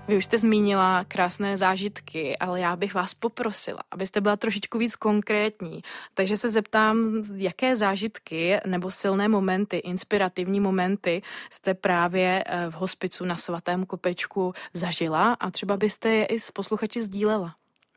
Vy už jste zmínila krásné zážitky, ale já bych vás poprosila, abyste byla trošičku víc konkrétní. Takže se zeptám, jaké zážitky nebo silné momenty, inspirativní momenty jste právě v hospicu na Svatém Kopečku zažila a třeba byste je i s posluchači sdílela.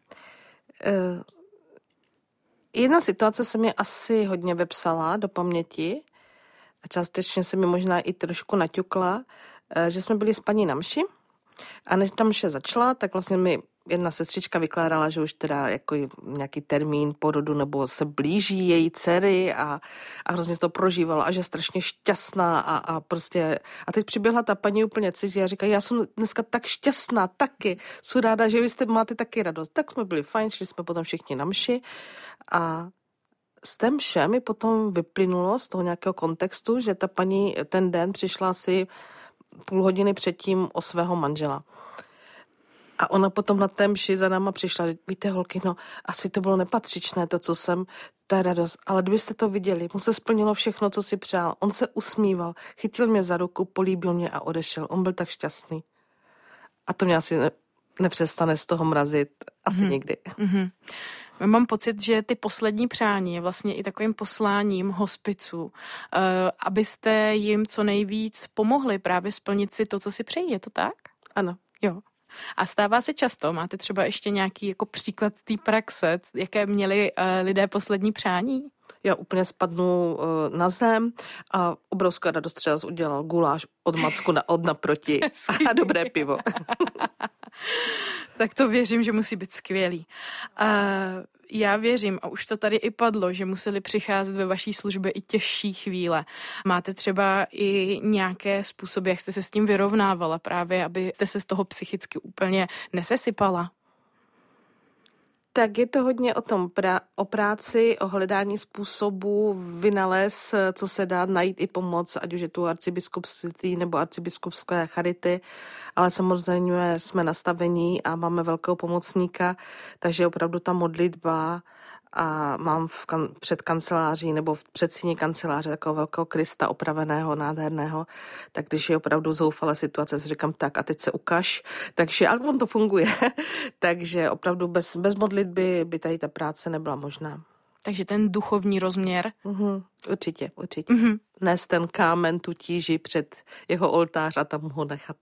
Jedna situace se mi asi hodně vepsala do paměti a částečně se mi možná i trošku naťukla, že jsme byli s paní na mši a než ta mše začala, tak vlastně mi jedna sestřička vykládala, že už teda jako nějaký termín porodu nebo se blíží její dcery a hrozně to prožívala a že je strašně šťastná a prostě a teď přiběhla ta paní úplně cizí a říká, já jsem dneska tak šťastná taky, jsem ráda, že vy máte taky radost. Tak jsme byli fajn, šli jsme potom všichni na mši a z té mše mi potom vyplynulo z toho nějakého kontextu, že ta paní ten den přišla si půl hodiny předtím o svého manžela. A ona potom na té mši za náma přišla, víte holky, no asi to bylo nepatřičné, to, co jsem, ta radost, ale kdybyste to viděli, mu se splnilo všechno, co si přál. On se usmíval, chytil mě za ruku, políbil mě a odešel. On byl tak šťastný. A to mě asi nepřestane z toho mrazit, asi nikdy. Mm-hmm. Mám pocit, že ty poslední přání je vlastně i takovým posláním hospicu, abyste jim co nejvíc pomohli právě splnit si to, co si přejí. Je to tak? Ano. Jo. A stává se často? Máte třeba ještě nějaký jako příklad té praxe, jaké měli lidé poslední přání? Já úplně spadnu na zem a obrovská radost třeba udělal guláš od Macku od naproti a dobré pivo. Tak to věřím, že musí být skvělý. Já věřím, a už to tady i padlo, že museli přicházet ve vaší službě i těžší chvíle. Máte třeba i nějaké způsoby, jak jste se s tím vyrovnávala právě, abyste se z toho psychicky úplně nesesypala? Tak je to hodně o tom o práci, o hledání způsobu, vynalez, co se dá najít i pomoc, ať už je tu arcibiskupství nebo arcibiskupské charity, ale samozřejmě jsme nastavení a máme velkého pomocníka, takže opravdu ta modlitba a mám před kanceláří nebo v předsíni kanceláře takového velkého Krista opraveného, nádherného, tak když je opravdu zoufalá situace, si říkám tak a teď se ukaž, takže ale on to funguje, takže opravdu bez modlitby by tady ta práce nebyla možná. Takže ten duchovní rozměr? Určitě. Nést ten kámen, tu tíži před jeho oltář a tam ho nechat.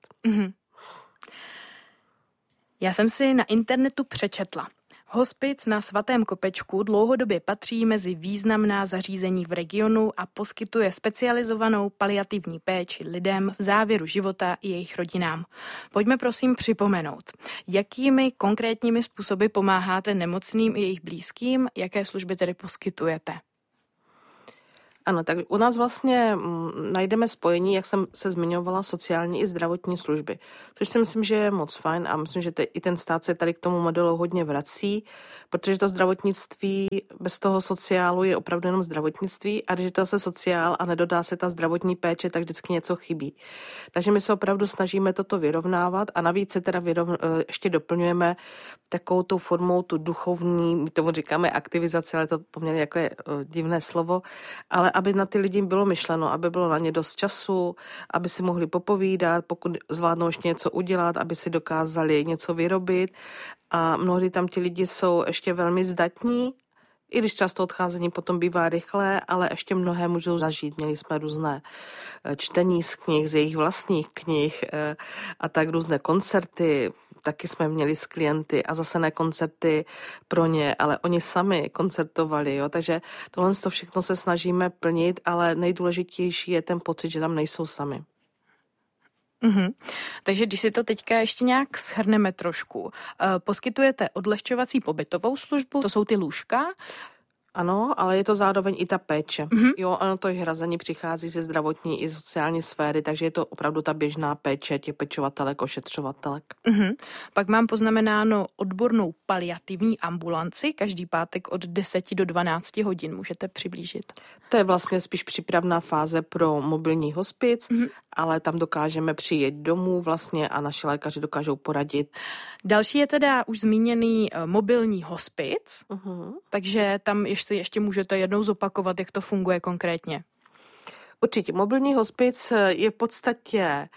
Já jsem si na internetu přečetla. Hospic na Svatém Kopečku dlouhodobě patří mezi významná zařízení v regionu a poskytuje specializovanou paliativní péči lidem v závěru života i jejich rodinám. Pojďme prosím připomenout, jakými konkrétními způsoby pomáháte nemocným i jejich blízkým, jaké služby tedy poskytujete? Ano, tak u nás vlastně najdeme spojení, jak jsem se zmiňovala, sociální i zdravotní služby, což si myslím, že je moc fajn a myslím, že i ten stát se tady k tomu modelu hodně vrací, protože to zdravotnictví bez toho sociálu je opravdu jenom zdravotnictví a když je to zase sociál a nedodá se ta zdravotní péče, tak vždycky něco chybí. Takže my se opravdu snažíme toto vyrovnávat a navíc se teda ještě doplňujeme takovou tou formou, tu duchovní, my tomu říkáme aktivizace, ale to poměrně jako je divné slovo, ale aby na ty lidi bylo myšleno, aby bylo na ně dost času, aby si mohli popovídat, pokud zvládnou ještě něco udělat, aby si dokázali něco vyrobit. A mnohdy tam ti lidi jsou ještě velmi zdatní, i když často odcházení potom bývá rychlé, ale ještě mnohé můžou zažít. Měli jsme různé čtení z knih, z jejich vlastních knih a tak různé koncerty. Taky jsme měli s klienty a zase ne koncerty pro ně, ale oni sami koncertovali, jo? Takže tohle všechno se snažíme plnit, ale nejdůležitější je ten pocit, že tam nejsou sami. Takže když si to teďka ještě nějak shrneme trošku, poskytujete odlehčovací pobytovou službu, to jsou ty lůžka? Ano, ale je to zároveň i ta péče. Jo, ano, to hrazení přichází ze zdravotní i sociální sféry, takže je to opravdu ta běžná péče těch pečovatelek, ošetřovatelek. Pak mám poznamenáno odbornou paliativní ambulanci, každý pátek od 10 do 12 hodin. Můžete přiblížit? To je vlastně spíš přípravná fáze pro mobilní hospic, ale tam dokážeme přijet domů vlastně a naši lékaři dokážou poradit. Další je teda už zmíněný mobilní hospic, takže tam ještě můžete jednou zopakovat, jak to funguje konkrétně. Určitě. Mobilní hospic je v podstatě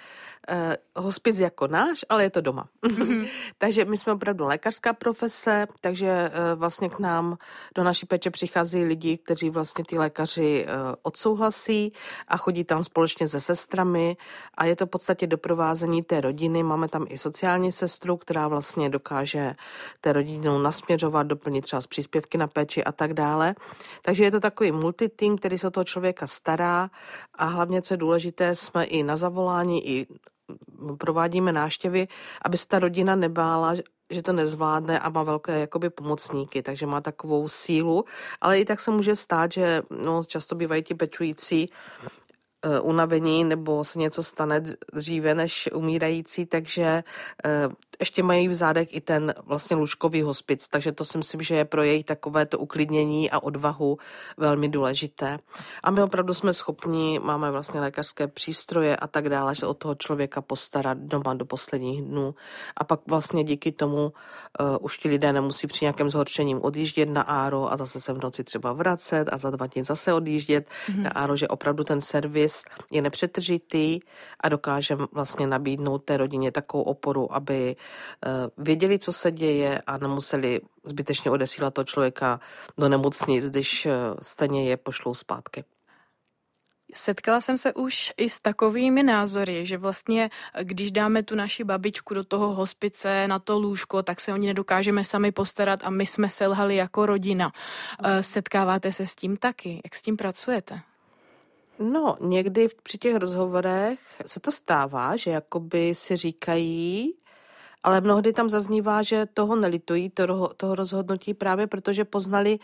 hospic jako náš, ale je to doma. Takže my jsme opravdu lékařská profese, takže vlastně k nám do naší péče přichází lidi, kteří vlastně ty lékaři odsouhlasí a chodí tam společně se sestrami a je to v podstatě doprovázení té rodiny. Máme tam i sociální sestru, která vlastně dokáže té rodinou nasměřovat, doplnit třeba z příspěvky na péči a tak dále. Takže je to takový multitým, který se o toho člověka stará a hlavně, co je důležité, jsme i na zavolání, i provádíme návštěvy, aby se ta rodina nebála, že to nezvládne a má velké jakoby pomocníky, takže má takovou sílu, ale i tak se může stát, že často bývají ti pečující unavení nebo se něco stane dříve než umírající, takže ještě mají v zádech i ten vlastně lůžkový hospic, takže to si myslím, že je pro jejich takové to uklidnění a odvahu velmi důležité. A my opravdu jsme schopni, máme vlastně lékařské přístroje a tak dále, že od toho člověka postarat doma do posledních dnů. A pak vlastně díky tomu už ti lidé nemusí při nějakém zhoršením odjíždět na áro a zase se v noci třeba vracet a za 2 dny zase odjíždět na áro, že opravdu ten servis je nepřetržitý a dokáže vlastně nabídnout té rodině takovou oporu, aby věděli, co se děje a nemuseli zbytečně odesílat toho člověka do nemocnic, když stejně je pošlou zpátky. Setkala jsem se už i s takovými názory, že vlastně, když dáme tu naši babičku do toho hospice na to lůžko, tak se o ní nedokážeme sami postarat a my jsme selhali jako rodina. Setkáváte se s tím taky? Jak s tím pracujete? No, někdy při těch rozhovorech se to stává, že jakoby si říkají, ale mnohdy tam zaznívá, že toho nelitují, toho rozhodnutí právě protože poznali,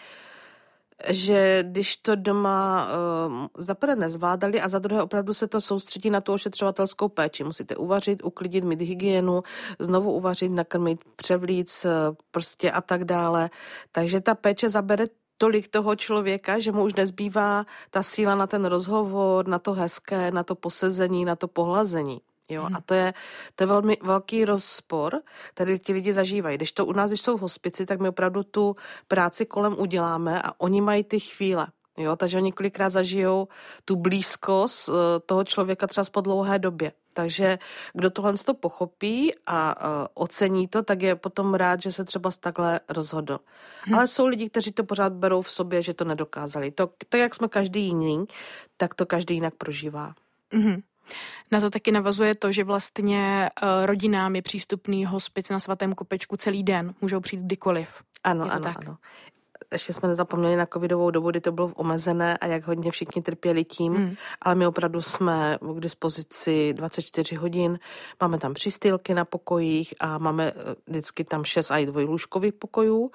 že když to doma za prvé nezvládali a za druhé opravdu se to soustředí na tu ošetřovatelskou péči. Musíte uvařit, uklidit, mít hygienu, znovu uvařit, nakrmit, převlíct prostě a tak dále. Takže ta péče zabere tolik toho člověka, že mu už nezbývá ta síla na ten rozhovor, na to hezké, na to posezení, na to pohlazení. Jo? A to je velmi velký rozpor, který ti lidi zažívají. Když to u nás, když jsou v hospici, tak my opravdu tu práci kolem uděláme a oni mají ty chvíle. Jo? Takže oni kolikrát zažijou tu blízkost toho člověka třeba po dlouhé době. Takže kdo tohle to pochopí a ocení to, tak je potom rád, že se třeba takhle rozhodl. Ale jsou lidi, kteří to pořád berou v sobě, že to nedokázali. Tak jak jsme každý jiný, tak to každý jinak prožívá. Na to taky navazuje to, že vlastně rodinám je přístupný hospic na Svatém Kopečku celý den. Můžou přijít kdykoliv. Ano. Ještě jsme nezapomněli na covidovou dobu, kdy to bylo omezené a jak hodně všichni trpěli tím, ale my opravdu jsme k dispozici 24 hodin, máme tam přístýlky na pokojích a máme vždycky tam 6 a i dvojlůžkových pokojů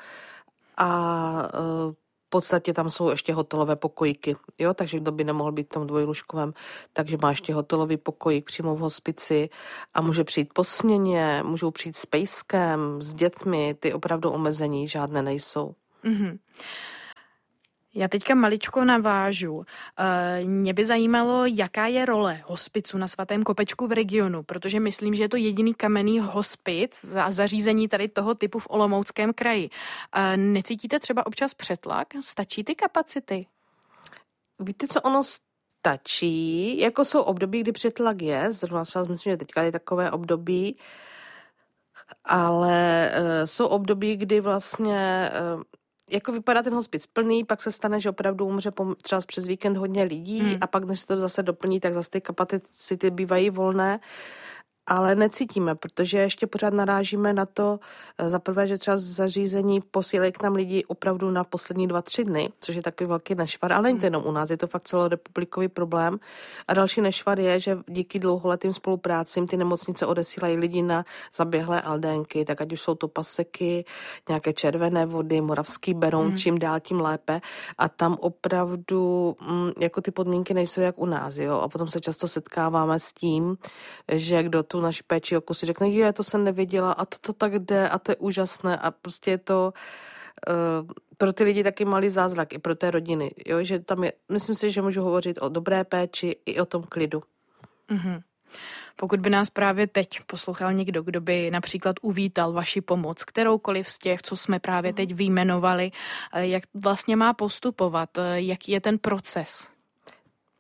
a v podstatě tam jsou ještě hotelové pokojíky, jo, takže kdo by nemohl být v tom dvojlůžkovém, takže má ještě hotelový pokojík přímo v hospici a může přijít po směně, můžou přijít s pejskem, s dětmi, ty opravdu omezení žádné nejsou. Já teďka maličko navážu. Mě by zajímalo, jaká je role hospicu na Svatém Kopečku v regionu, protože myslím, že je to jediný kamenný hospic za zařízení tady toho typu v Olomouckém kraji. Necítíte třeba občas přetlak? Stačí ty kapacity? Víte, co ono stačí? Jako jsou období, kdy přetlak je, zrovna myslím, že teďka je takové období, ale jsou období, kdy vlastně jako vypadá ten hospic plný, pak se stane, že opravdu umře třeba přes víkend hodně lidí a pak, než se to zase doplní, tak zase ty kapacity bývají volné. Ale necítíme, protože ještě pořád narážíme na to, za prvé, že třeba zařízení posílají k nám lidi opravdu na poslední 2-3 dny, což je takový velký nešvar, ale není to jenom u nás, je to fakt celorepublikový problém. A další nešvar je, že díky dlouholetým spoluprácím ty nemocnice odesílají lidi na zaběhlé aldénky, tak ať už jsou to paseky, nějaké červené vody, moravský beroun, čím dál tím lépe. A tam opravdu jako ty podmínky nejsou jak u nás, jo. A potom se často setkáváme s tím, že kdo tu naši péči oku si řekne, to jsem nevěděla a to tak jde a to je úžasné a prostě je to pro ty lidi taky malý zázrak i pro té rodiny, jo, že tam je, myslím si, že můžu hovořit o dobré péči i o tom klidu. Pokud by nás právě teď poslouchal někdo, kdo by například uvítal vaši pomoc, kteroukoliv z těch, co jsme právě teď vyjmenovali, jak vlastně má postupovat, jaký je ten proces?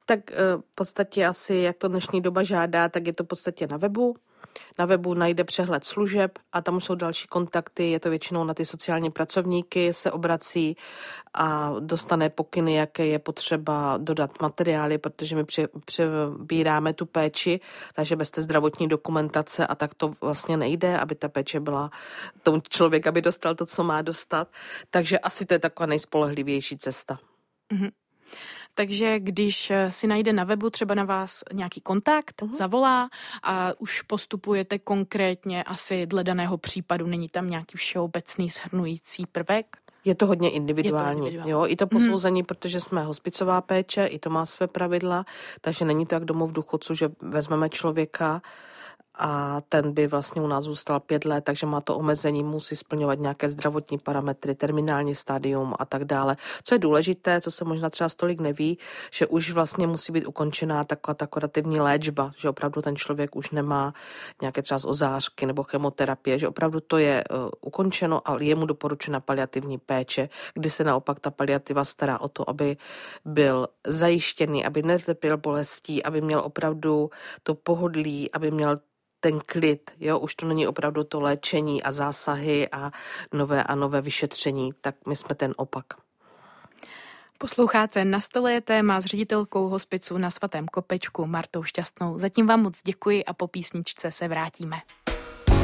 Tak v podstatě asi, jak to dnešní doba žádá, tak je to v podstatě na webu. Na webu najde přehled služeb a tam už jsou další kontakty, je to většinou na ty sociální pracovníky, se obrací a dostane pokyny, jaké je potřeba dodat materiály, protože my přebíráme tu péči, takže bez té zdravotní dokumentace a tak to vlastně nejde, aby ta péče byla tomu člověk, aby dostal to, co má dostat. Takže asi to je taková nejspolehlivější cesta. Mm-hmm. Takže když si najde na webu třeba na vás nějaký kontakt, zavolá a už postupujete konkrétně asi dle daného případu, není tam nějaký všeobecný shrnující prvek? Je to hodně individuální. Jo, i to posouzení, protože jsme hospicová péče, i to má své pravidla, takže není to jak domov důchodců, že vezmeme člověka a ten by vlastně u nás zůstal 5 let, takže má to omezení, musí splňovat nějaké zdravotní parametry, terminální stádium a tak dále. Co je důležité, co se možná třeba stolik neví, že už vlastně musí být ukončená taková ta kurativní léčba, že opravdu ten člověk už nemá nějaké třeba ozářky nebo chemoterapie, že opravdu to je ukončeno a je mu doporučena paliativní péče, kdy se naopak ta paliativa stará o to, aby byl zajištěný, aby netrpěl bolestí, aby měl opravdu to pohodlí, aby měl ten klid, jo, už to není opravdu to léčení a zásahy a nové vyšetření, tak my jsme ten opak. Posloucháte Na stole je téma s ředitelkou hospicu na Svatém Kopečku Martou Šťastnou. Zatím vám moc děkuji a po písničce se vrátíme.